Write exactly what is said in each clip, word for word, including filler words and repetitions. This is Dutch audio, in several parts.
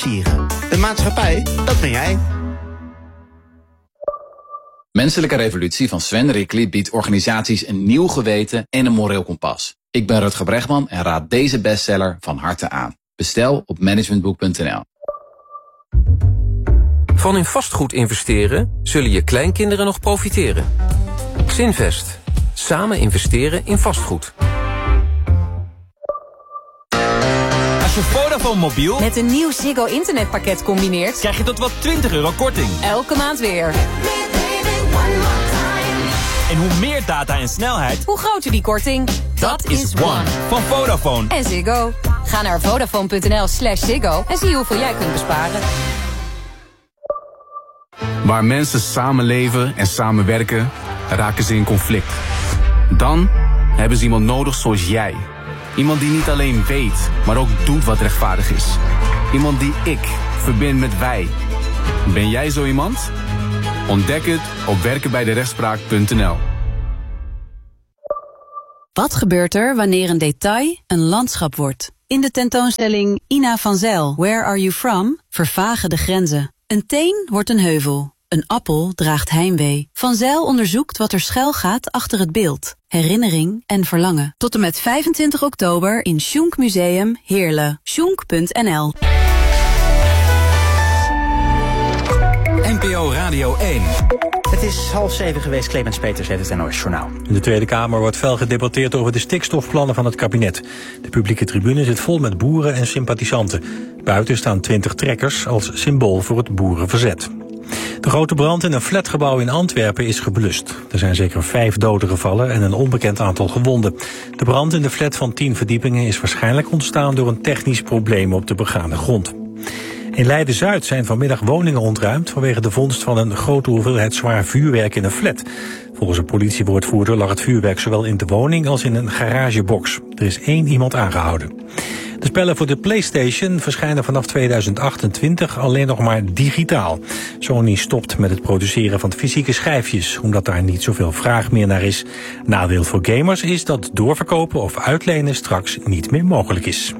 De maatschappij, dat ben jij. Menselijke Revolutie van Sven Rickly biedt organisaties een nieuw geweten en een moreel kompas. Ik ben Rutger Bregman en raad deze bestseller van harte aan. Bestel op managementboek punt n l. Van in vastgoed investeren zullen je kleinkinderen nog profiteren. Zinvest. Samen investeren in vastgoed. Als je Vodafone mobiel met een nieuw Ziggo internetpakket combineert, krijg je tot wel twintig euro korting. Elke maand weer. En hoe meer data en snelheid, hoe groter die korting. Dat is One van Vodafone. En Ziggo. Ga naar vodafone punt n l slash Ziggo en zie hoeveel jij kunt besparen. Waar mensen samenleven en samenwerken, raken ze in conflict. Dan hebben ze iemand nodig zoals jij. Iemand die niet alleen weet, maar ook doet wat rechtvaardig is. Iemand die ik verbind met wij. Ben jij zo iemand? Ontdek het op werken bij de rechtspraak punt n l. Wat gebeurt er wanneer een detail een landschap wordt? In de tentoonstelling Ina van Zijl, Where Are You From? Vervagen de grenzen. Een teen wordt een heuvel. Een appel draagt heimwee. Van Zijl onderzoekt wat er schuil gaat achter het beeld. Herinnering en verlangen. Tot en met vijfentwintig oktober in Schunk Museum Heerlen. schunk punt n l. N P O Radio één. Het is half zeven geweest. Clemens Peters heeft het N O S Journaal. In de Tweede Kamer wordt fel gedebatteerd over de stikstofplannen van het kabinet. De publieke tribune zit vol met boeren en sympathisanten. Buiten staan twintig trekkers als symbool voor het boerenverzet. De grote brand in een flatgebouw in Antwerpen is geblust. Er zijn zeker vijf doden gevallen en een onbekend aantal gewonden. De brand in de flat van tien verdiepingen is waarschijnlijk ontstaan door een technisch probleem op de begane grond. In Leiden-Zuid zijn vanmiddag woningen ontruimd vanwege de vondst van een grote hoeveelheid zwaar vuurwerk in een flat. Volgens een politiewoordvoerder lag het vuurwerk zowel in de woning als in een garagebox. Er is één iemand aangehouden. De spellen voor de PlayStation verschijnen vanaf tweeduizend achtentwintig alleen nog maar digitaal. Sony stopt met het produceren van fysieke schijfjes, omdat daar niet zoveel vraag meer naar is. Nadeel voor gamers is dat doorverkopen of uitlenen straks niet meer mogelijk is.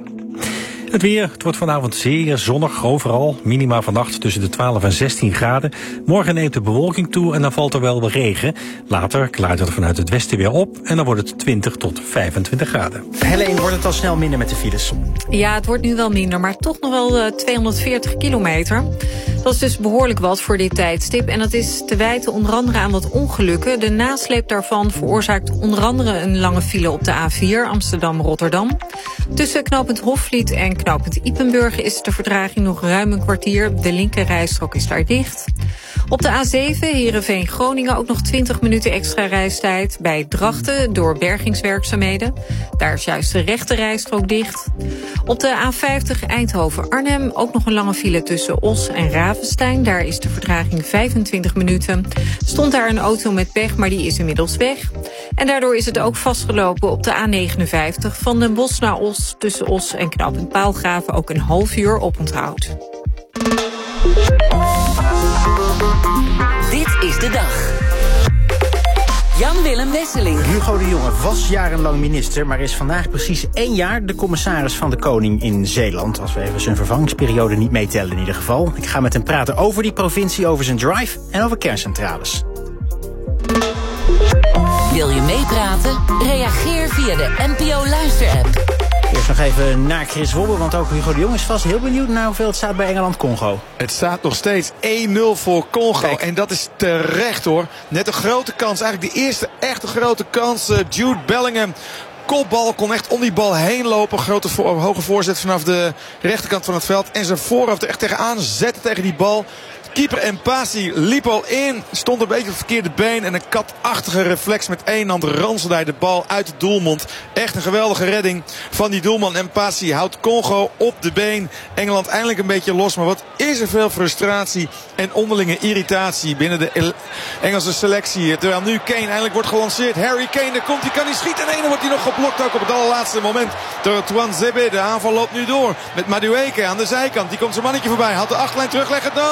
Het weer, het wordt vanavond zeer zonnig overal. Minima vannacht tussen de twaalf en zestien graden. Morgen neemt de bewolking toe en dan valt er wel wat regen. Later klaart het vanuit het westen weer op en dan wordt het twintig tot vijfentwintig graden. Helene, wordt het al snel minder met de files? Ja, het wordt nu wel minder, maar toch nog wel uh, tweehonderdveertig kilometer. Dat is dus behoorlijk wat voor dit tijdstip. En dat is te wijten onder andere aan wat ongelukken. De nasleep daarvan veroorzaakt onder andere een lange file op de A vier Amsterdam-Rotterdam. Tussen knooppunt Hofvliet en knooppunt Ypenburg is de vertraging nog ruim een kwartier. De linkerrijstrook is daar dicht. Op de A zeven Heerenveen-Groningen ook nog twintig minuten extra reistijd. Bij Drachten door bergingswerkzaamheden. Daar is juist de rechte rijstrook dicht. Op de A vijftig Eindhoven-Arnhem ook nog een lange file tussen Os en Ravenstein. Daar is de vertraging vijfentwintig minuten. Stond daar een auto met pech, maar die is inmiddels weg. En daardoor is het ook vastgelopen op de A negenenvijftig van Den Bosch naar Os. Tussen Os en knooppunt Paalgraven ook een half uur oponthoud. Dit is de dag. Jan-Willem Wesseling. Hugo de Jonge was jarenlang minister, maar is vandaag precies één jaar de commissaris van de Koning in Zeeland. Als we even zijn vervangingsperiode niet meetellen in ieder geval. Ik ga met hem praten over die provincie, over zijn drive en over kerncentrales. Wil je meepraten? Reageer via de N P O Luister-app. Eerst nog even naar Chris Wobbe, want ook Hugo de Jonge is vast heel benieuwd naar hoeveel het staat bij Engeland-Congo. Het staat nog steeds één nul voor Congo. Kijk. En dat is terecht hoor. Net een grote kans, eigenlijk de eerste echte grote kans. Uh, Jude Bellingham. Kopbal, kon echt om die bal heen lopen. Grote voor, hoge voorzet vanaf de rechterkant van het veld. En zijn voorhoofd er echt tegenaan zetten tegen die bal. Keeper Mpasi liep al in. Stond een beetje op het verkeerde been. En een katachtige reflex met één hand ranselde hij de bal uit de doelmond. Echt een geweldige redding van die doelman. Mpasi houdt Congo op de been. Engeland eindelijk een beetje los. Maar wat is er veel frustratie en onderlinge irritatie binnen de Engelse selectie. Terwijl nu Kane eindelijk wordt gelanceerd. Harry Kane, daar komt hij, kan hij schieten. En dan wordt hij nog geblokt ook op het allerlaatste moment door Tuanzebe. De aanval loopt nu door met Madueke aan de zijkant. Die komt zijn mannetje voorbij. Haalt de achterlijn terugleggen dan.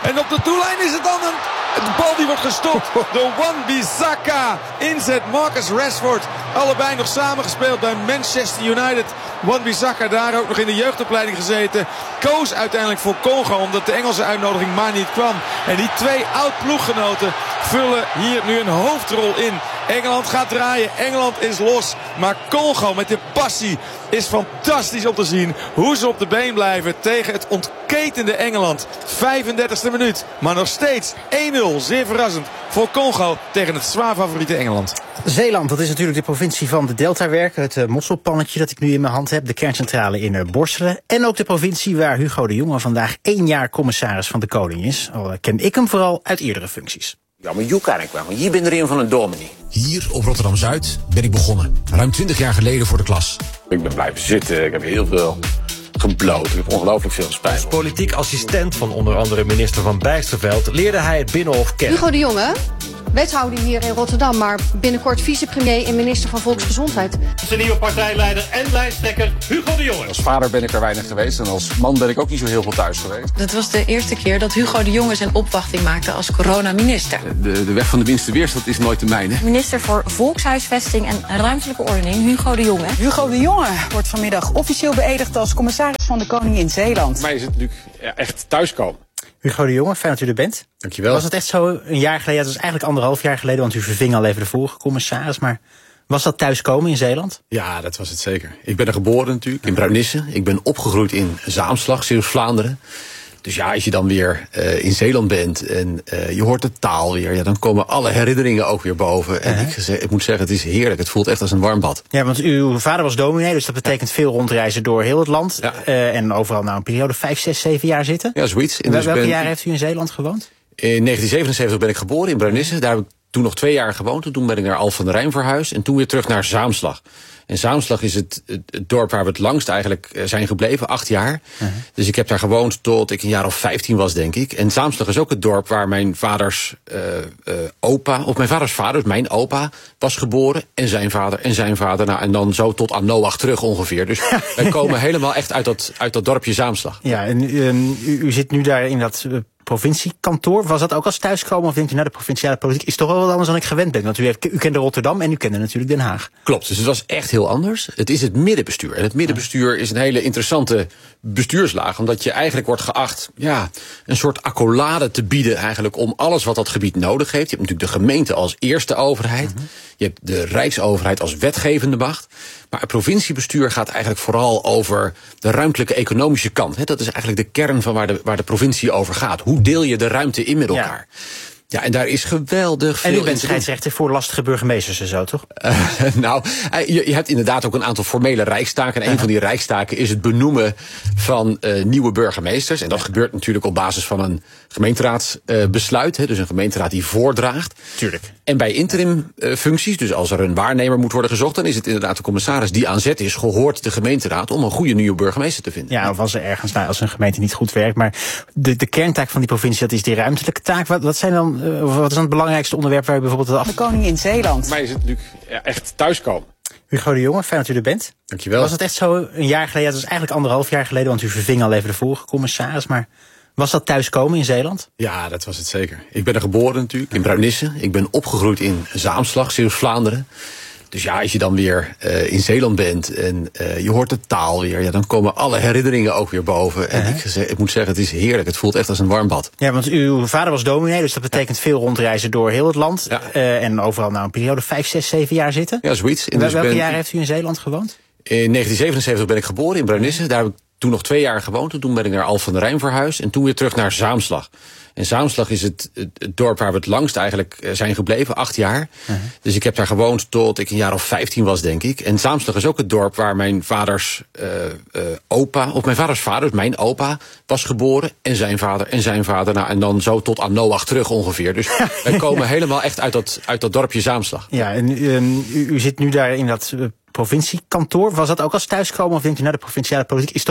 En op de doellijn is het dan een... De bal die wordt gestopt door Wan-Bissaka. Inzet Marcus Rashford. Allebei nog samengespeeld bij Manchester United. Wan-Bissaka daar ook nog in de jeugdopleiding gezeten. Koos uiteindelijk voor Congo omdat de Engelse uitnodiging maar niet kwam. En die twee oud-ploeggenoten vullen hier nu een hoofdrol in. Engeland gaat draaien. Engeland is los. Maar Congo met de passie is fantastisch om te zien. Hoe ze op de been blijven tegen het ontketende Engeland. vijfendertigste minuut. Maar nog steeds één nul. Zeer verrassend voor Congo tegen het zwaar favoriete Engeland. Zeeland, dat is natuurlijk de provincie van de Deltawerken. Het uh, motselpannetje dat ik nu in mijn hand heb. De kerncentrale in uh, Borselen. En ook de provincie waar Hugo de Jonge vandaag één jaar commissaris van de Koning is. Al uh, ken ik hem vooral uit eerdere functies. Ja, maar hoe kan ik wel? Want hier ben er een van een dominee. Hier op Rotterdam-Zuid ben ik begonnen. Ruim twintig jaar geleden voor de klas. Ik ben blijven zitten. Ik heb heel veel gebloot. Ik heb ongelooflijk veel spijt. Als politiek assistent van onder andere minister Van Bijsterveld leerde hij het Binnenhof kennen. Hugo de Jonge, wethouder hier in Rotterdam, maar binnenkort vicepremier en minister van Volksgezondheid. Onze nieuwe partijleider en lijsttrekker Hugo de Jonge. Als vader ben ik er weinig geweest en als man ben ik ook niet zo heel veel thuis geweest. Dat was de eerste keer dat Hugo de Jonge zijn opwachting maakte als coronaminister. De, de weg van de minste weerstand is nooit de mijne. Minister voor Volkshuisvesting en Ruimtelijke Ordening, Hugo de Jonge. Hugo de Jonge wordt vanmiddag officieel beëdigd als commissaris van de Koning in Zeeland. Voor mij is het natuurlijk ja, echt thuiskomen. Hugo de Jonge, fijn dat u er bent. Dankjewel. Was het echt zo een jaar geleden, dat was eigenlijk anderhalf jaar geleden, want u verving al even de vorige commissaris, maar was dat thuiskomen in Zeeland? Ja, dat was het zeker. Ik ben er geboren natuurlijk, in Bruinisse. Ik ben opgegroeid in Zaamslag, Zeeuws-Vlaanderen. Dus ja, als je dan weer uh, in Zeeland bent en uh, je hoort de taal weer, ja, dan komen alle herinneringen ook weer boven. En uh-huh. ik, ik moet zeggen, het is heerlijk. Het voelt echt als een warm bad. Ja, want uw vader was dominee, dus dat betekent ja. veel rondreizen door heel het land. Ja. Uh, en overal nou een periode vijf, zes, zeven jaar zitten. Ja, zoiets. En dus welke ben... jaren heeft u in Zeeland gewoond? In negentien zevenenzeventig ben ik geboren in Bruinisse. Daar heb ik toen nog twee jaar gewoond. Toen ben ik naar Alphen aan de Rijn verhuisd en toen weer terug naar Zaamslag. En Zaamslag is het, het dorp waar we het langst eigenlijk zijn gebleven, acht jaar. Uh-huh. Dus ik heb daar gewoond tot ik een jaar of vijftien was, denk ik. En Zaamslag is ook het dorp waar mijn vaders uh, uh, opa, of mijn vaders vader, mijn opa, was geboren. En zijn vader en zijn vader. Nou, en dan zo tot aan Noach terug ongeveer. Dus wij komen helemaal echt uit dat, uit dat dorpje Zaamslag. Ja, en um, u, u zit nu daar in dat Uh, provinciekantoor. Was dat ook als thuiskomen of denkt u, nou, de provinciale politiek is toch wel wat anders dan ik gewend ben? Want u, heeft, u kende Rotterdam en u kende natuurlijk Den Haag. Klopt, dus het was echt heel anders. Het is het middenbestuur. En het middenbestuur is een hele interessante bestuurslaag, omdat je eigenlijk wordt geacht, ja, een soort accolade te bieden eigenlijk om alles wat dat gebied nodig heeft. Je hebt natuurlijk de gemeente als eerste overheid. Uh-huh. Je hebt de Rijksoverheid als wetgevende macht. Maar het provinciebestuur gaat eigenlijk vooral over de ruimtelijke economische kant. Dat is eigenlijk de kern van waar de, waar de provincie over gaat. Hoe deel je de ruimte in met elkaar? Ja. Ja, en daar is geweldig veel. En u bent scheidsrechter voor lastige burgemeesters en zo, toch? Uh, nou, je, je hebt inderdaad ook een aantal formele rijkstaken. En een uh-huh. van die rijkstaken is het benoemen van uh, nieuwe burgemeesters. En dat gebeurt natuurlijk op basis van een gemeenteraadsbesluit. Uh, dus een gemeenteraad die voordraagt. Tuurlijk. En bij interim uh, functies, dus als er een waarnemer moet worden gezocht, dan is het inderdaad de commissaris die aan zet is, gehoord de gemeenteraad om een goede nieuwe burgemeester te vinden. Ja, of als er ergens, nou, als een gemeente niet goed werkt. Maar de, de kerntaak van die provincie, dat is die ruimtelijke taak. Wat, wat zijn dan Uh, wat is dan het belangrijkste onderwerp waar u bijvoorbeeld de, af... de Koning in Zeeland? Voor mij is het natuurlijk ja, echt thuiskomen. Hugo de Jonge, fijn dat u er bent. Dankjewel. Was het echt zo een jaar geleden, dat was eigenlijk anderhalf jaar geleden, want u verving al even de vorige commissaris, maar was dat thuiskomen in Zeeland? Ja, dat was het zeker. Ik ben er geboren natuurlijk, in Bruinisse. Ik ben opgegroeid in Zaamslag, Zeeuws-Vlaanderen. Dus ja, als je dan weer uh, in Zeeland bent en uh, je hoort de taal weer, ja, dan komen alle herinneringen ook weer boven. En uh-huh. ik, ik moet zeggen, het is heerlijk. Het voelt echt als een warm bad. Ja, want uw vader was dominee, dus dat betekent veel rondreizen door heel het land. Ja. Uh, en overal nou een periode vijf, zes, zeven jaar zitten. Ja, zoiets. En dus welke ben... jaren heeft u in Zeeland gewoond? In negentien zevenenzeventig ben ik geboren in Bruinisse. Daar heb ik toen nog twee jaar gewoond. Toen ben ik naar Alphen aan de Rijn verhuisd en toen weer terug naar Zaamslag. En Zaamslag is het, het, het dorp waar we het langst eigenlijk zijn gebleven, acht jaar. Uh-huh. Dus ik heb daar gewoond tot ik een jaar of vijftien was, denk ik. En Zaamslag is ook het dorp waar mijn vaders uh, uh, opa, of mijn vaders vader, mijn opa, was geboren. En zijn vader en zijn vader. Nou, en dan zo tot aan Noach terug ongeveer. Dus wij komen helemaal echt uit dat, uit dat dorpje Zaamslag. Ja, en um, u, u zit nu daar in dat Uh, provinciekantoor. Was dat ook als thuiskomen of denkt u, nou, de provinciale politiek is toch